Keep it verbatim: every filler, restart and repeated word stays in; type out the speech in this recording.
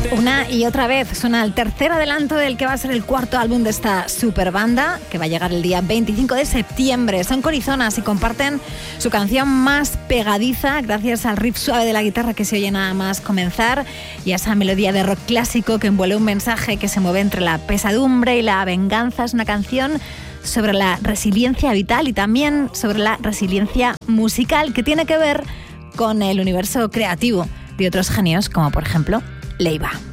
Una y otra vez suena el tercer adelanto del que va a ser el cuarto álbum de esta super banda, que va a llegar el día veinticinco de septiembre. Son corizonas y comparten su canción más pegadiza gracias al riff suave de la guitarra que se oye nada más comenzar y a esa melodía de rock clásico que envuelve un mensaje que se mueve entre la pesadumbre y la venganza. Es una canción sobre la resiliencia vital y también sobre la resiliencia musical, que tiene que ver con el universo creativo de otros genios como por ejemplo Leiva.